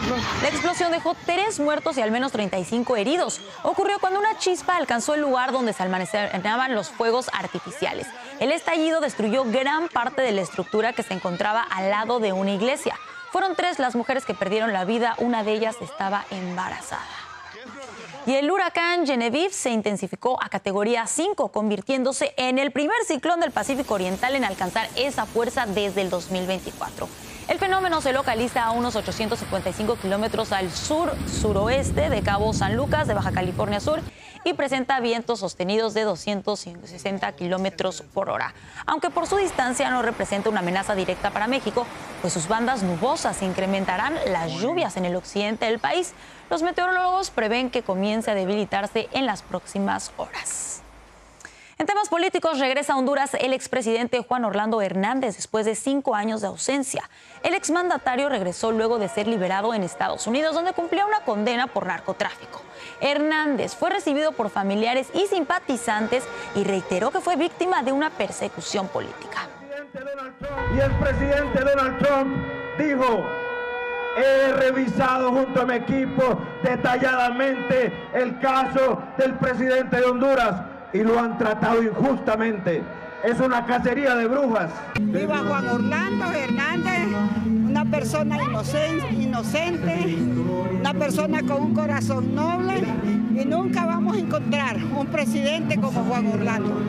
La explosión dejó 3 muertos y al menos 35 heridos. Ocurrió cuando una chispa alcanzó el lugar donde se almacenaban los fuegos artificiales. El estallido destruyó gran parte de la estructura que se encontraba al lado de una iglesia. Fueron 3 las mujeres que perdieron la vida, una de ellas estaba embarazada. Y el huracán Genevieve se intensificó a categoría 5, convirtiéndose en el primer ciclón del Pacífico Oriental en alcanzar esa fuerza desde el 2024. El fenómeno se localiza a unos 855 kilómetros al sur-suroeste de Cabo San Lucas, de Baja California Sur, y presenta vientos sostenidos de 260 kilómetros por hora. Aunque por su distancia no representa una amenaza directa para México, pues sus bandas nubosas incrementarán las lluvias en el occidente del país. Los meteorólogos prevén que comience a debilitarse en las próximas horas. En temas políticos, regresa a Honduras el expresidente Juan Orlando Hernández después de 5 años de ausencia. El exmandatario regresó luego de ser liberado en Estados Unidos, donde cumplía una condena por narcotráfico. Hernández fue recibido por familiares y simpatizantes y reiteró que fue víctima de una persecución política. Y el presidente Donald Trump dijo: he revisado junto a mi equipo detalladamente el caso del presidente de Honduras y lo han tratado injustamente. Es una cacería de brujas. Viva Juan Orlando Hernández, una persona inocente, una persona con un corazón noble, y nunca vamos a encontrar un presidente como Juan Orlando.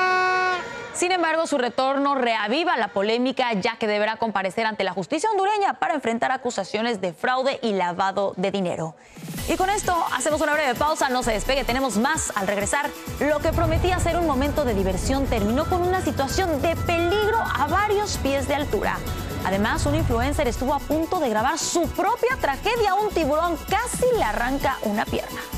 Sin embargo, su retorno reaviva la polémica, ya que deberá comparecer ante la justicia hondureña para enfrentar acusaciones de fraude y lavado de dinero. Y con esto hacemos una breve pausa, no se despegue, tenemos más al regresar. Lo que prometía ser un momento de diversión terminó con una situación de peligro a varios pies de altura. Además, un influencer estuvo a punto de grabar su propia tragedia. Un tiburón casi le arranca una pierna.